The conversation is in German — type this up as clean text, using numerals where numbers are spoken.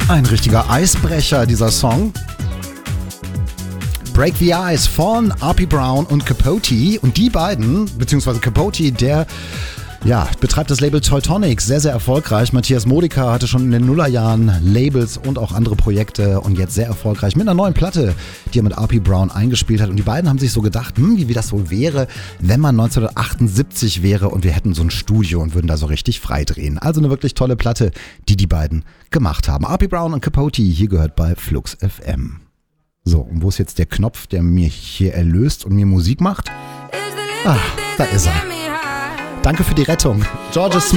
Ein richtiger Eisbrecher, dieser Song. Break the Ice von R.P. Brown und Capote. Und die beiden, beziehungsweise Capote, der betreibt das Label Teutonic, sehr, sehr erfolgreich. Matthias Modica hatte schon in den Nullerjahren Labels und auch andere Projekte und jetzt sehr erfolgreich mit einer neuen Platte, die er mit R.P. Brown eingespielt hat. Und die beiden haben sich so gedacht, wie das so wäre, wenn man 1978 wäre und wir hätten so ein Studio und würden da so richtig frei drehen. Also eine wirklich tolle Platte, die beiden gemacht haben. R.P. Brown und Capote, hier gehört bei Flux FM. So, und wo ist jetzt der Knopf, der mir hier erlöst und mir Musik macht? Ah, da ist er. Danke für die Rettung. Georgia Smith.